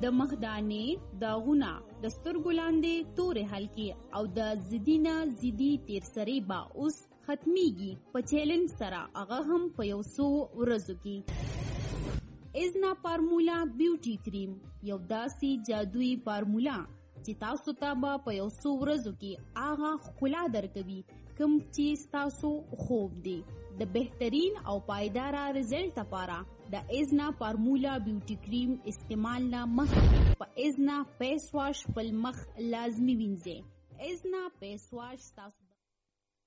د مخدانې داغونه، د سترګو لاندې تورې حلقې او د زدینه زیدي تیر سری با اوس ختمیږي په چیلنج سره، هغه هم په یو څو ورځو کې. ازنا فارمولا بیوټي کریم یو داسې جادویي فارمولا چې تاسو ته به په یو څو ورځو کې هغه ښکلا درکوي کوم چې تاسو خوب دی. د بهترین او پایداره رزلټ لپاره د ازنا فارمولا بیوټي کریم استعمال نه مخکې په ازنا فیس واش خپل مخ لازمي وینځئ. ازنا فیس واش تاسو